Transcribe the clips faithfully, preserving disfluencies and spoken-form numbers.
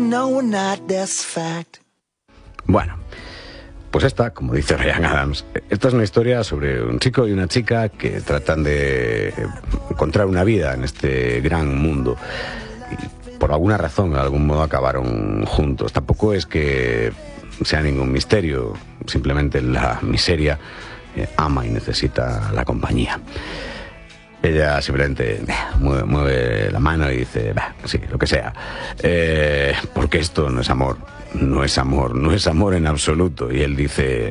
no, we're not, that's fact. Bueno, pues esta, como dice Bryan Adams, esta es una historia sobre un chico y una chica que tratan de encontrar una vida en este gran mundo. Y por alguna razón, de algún modo, acabaron juntos. Tampoco es que sea ningún misterio, simplemente la miseria eh, ama y necesita la compañía. Ella simplemente mueve, mueve la mano y dice, bah, sí, lo que sea, eh, porque esto no es amor, no es amor, no es amor en absoluto. Y él dice,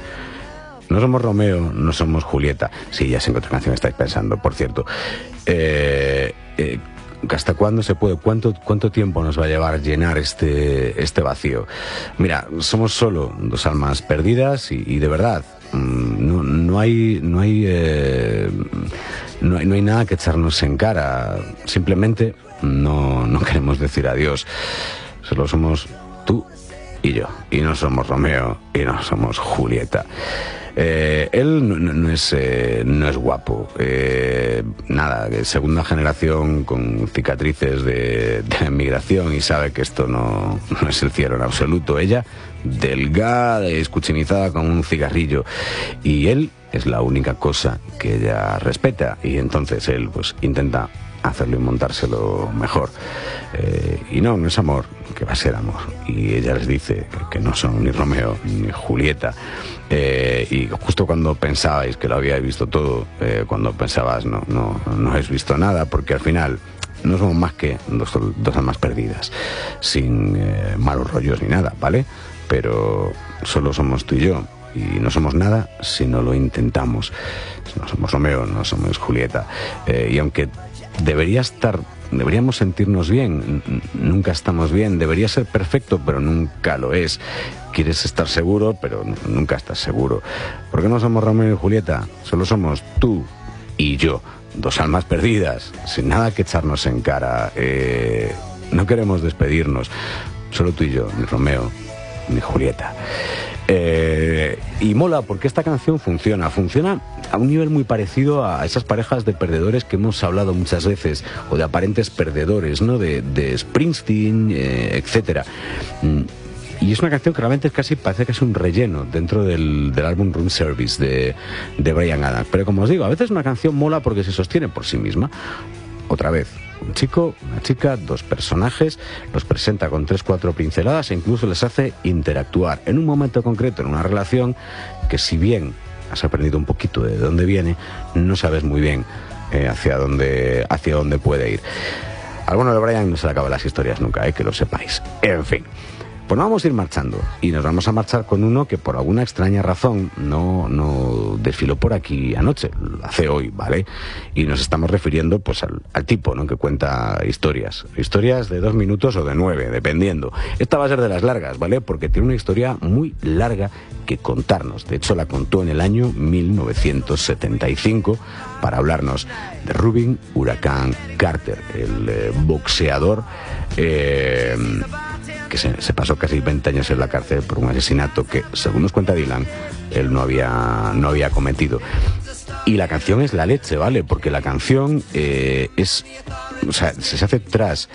no somos Romeo, no somos Julieta. Sí, ya sé en qué otra canción estáis pensando, por cierto. Eh, eh, ¿Hasta cuándo se puede? ¿Cuánto, cuánto tiempo nos va a llevar llenar este, este vacío? Mira, somos solo dos almas perdidas y, y de verdad, no, no hay, no hay, eh, no hay, no hay nada que echarnos en cara. Simplemente no, no queremos decir adiós. Solo somos tú y yo. Y no somos Romeo y no somos Julieta. Eh, él no, no, es, eh, no es guapo, eh, nada, segunda generación con cicatrices de, de emigración y sabe que esto no, no es el cielo en absoluto. Ella, delgada y escuchinizada como un cigarrillo, y él es la única cosa que ella respeta, y entonces él pues intenta hacerlo y montárselo mejor. Eh, y no, no es amor, que va a ser amor. Y ella les dice que no son ni Romeo ni Julieta. Eh, y justo cuando pensabais que lo habíais visto todo, eh, cuando pensabas no, no, no habéis visto nada, porque al final no somos más que dos, dos almas perdidas, sin eh, malos rollos ni nada, ¿vale? Pero solo somos tú y yo. Y no somos nada si no lo intentamos. No somos Romeo, no somos Julieta. Eh, y aunque debería estar, deberíamos sentirnos bien, nunca estamos bien. Debería ser perfecto, pero nunca lo es. Quieres estar seguro, pero nunca estás seguro. ¿Por qué no somos Romeo y Julieta? Solo somos tú y yo, dos almas perdidas, sin nada que echarnos en cara. Eh, no queremos despedirnos. Solo tú y yo, ni Romeo ni Julieta. Eh, y mola porque esta canción funciona, funciona a un nivel muy parecido a esas parejas de perdedores que hemos hablado muchas veces, o de aparentes perdedores, ¿no? De, de Springsteen, eh, etcétera. Y es una canción que realmente es casi, parece que es un relleno dentro del, del álbum Room Service de, de Bryan Adams. Pero como os digo, a veces una canción mola porque se sostiene por sí misma. Otra vez, un chico, una chica, dos personajes, los presenta con tres, cuatro pinceladas e incluso les hace interactuar en un momento concreto, en una relación que, si bien has aprendido un poquito de dónde viene, no sabes muy bien eh, hacia dónde, hacia dónde puede ir. Al bueno de Bryan no se le acaban las historias nunca, eh, que lo sepáis. En fin. Pues nos vamos a ir marchando, y nos vamos a marchar con uno que por alguna extraña razón no, no desfiló por aquí anoche, lo hace hoy, ¿vale? Y nos estamos refiriendo pues al, al tipo, ¿no?, que cuenta historias, historias de dos minutos o de nueve, dependiendo. Esta va a ser de las largas, ¿vale? Porque tiene una historia muy larga que contarnos. De hecho, la contó en el año mil novecientos setenta y cinco para hablarnos de Rubin Huracán Carter, el eh, boxeador eh, que se, se pasó casi veinte años en la cárcel por un asesinato que, según nos cuenta Dylan, él no había, no había cometido. Y la canción es la leche, ¿vale? Porque la canción eh, es... O sea, se hace tras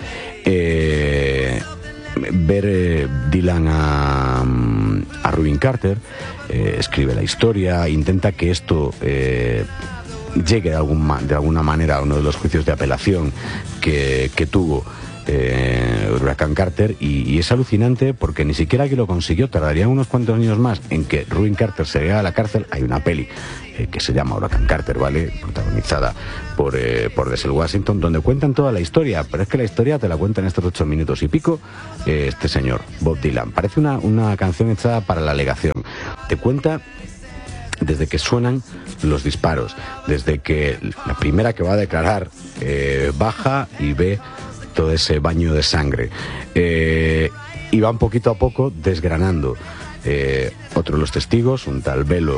eh, ver eh, Dylan a, a Rubin Carter, eh, escribe la historia, intenta que esto... Eh, llegue de, algún, de alguna manera a uno de los juicios de apelación que, que tuvo eh, Huracán Carter, y, y es alucinante porque ni siquiera que lo consiguió, tardaría unos cuantos años más en que Rubin Carter se llegara a la cárcel. Hay una peli eh, que se llama Huracán Carter, ¿vale?, protagonizada por, eh, por Denzel Washington, donde cuentan toda la historia, pero es que la historia te la cuenta en estos ocho minutos y pico eh, este señor, Bob Dylan. Parece una, una canción hecha para la alegación. Te cuenta desde que suenan los disparos, desde que la primera que va a declarar eh, baja y ve todo ese baño de sangre, eh, y van poquito a poco desgranando eh, otro de los testigos, un tal Velo,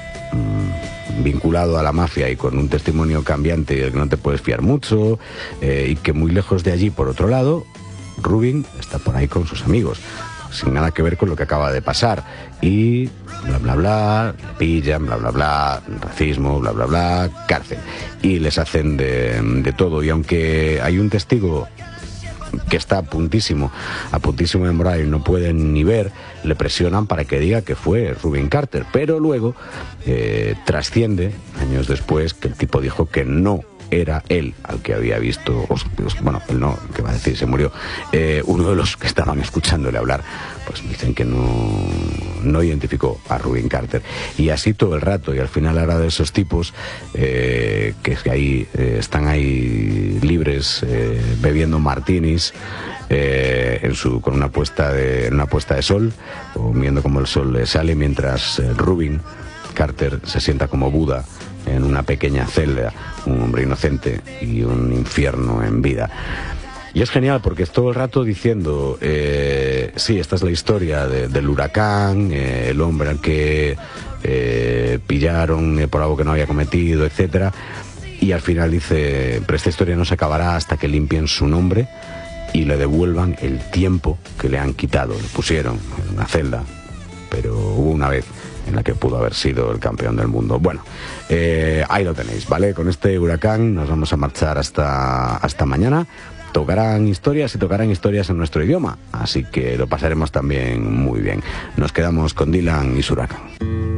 mmm, vinculado a la mafia y con un testimonio cambiante del que no te puedes fiar mucho, eh, y que muy lejos de allí, por otro lado, Rubin está por ahí con sus amigos, sin nada que ver con lo que acaba de pasar, y bla bla bla, pillan, bla bla bla, racismo, bla bla bla, cárcel, y les hacen de, de todo. Y aunque hay un testigo que está a puntísimo, a puntísimo de morir y no pueden ni ver, le presionan para que diga que fue Rubin Carter, pero luego eh, trasciende, años después, que el tipo dijo que no era él al que había visto, o, bueno, él no, que va a decir, se murió, eh, uno de los que estaban escuchándole hablar, pues dicen que no, no identificó a Rubin Carter. Y así todo el rato, y al final ahora de esos tipos eh, que, que ahí eh, están ahí libres, eh, bebiendo martinis, eh, en su, con una puesta de, una puesta de sol, o viendo cómo el sol le sale, mientras eh, Rubin Carter se sienta como Buda en una pequeña celda, un hombre inocente y un infierno en vida. Y es genial porque es todo el rato diciendo, eh, sí, esta es la historia de, del huracán, eh, el hombre al que eh, pillaron eh, por algo que no había cometido, etcétera. Y al final dice, pero esta historia no se acabará hasta que limpien su nombre y le devuelvan el tiempo que le han quitado. Le pusieron en una celda, pero hubo una vez en la que pudo haber sido el campeón del mundo. Bueno, eh, ahí lo tenéis, ¿vale? Con este huracán nos vamos a marchar hasta, hasta mañana. Tocarán historias y tocarán historias en nuestro idioma, así que lo pasaremos también muy bien. Nos quedamos con Dylan y su huracán.